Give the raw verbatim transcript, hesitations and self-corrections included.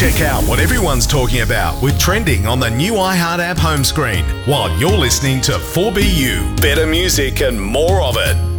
Check out what everyone's talking about with trending on the new iHeart app home screen while you're listening to four B U. Better music and more of it.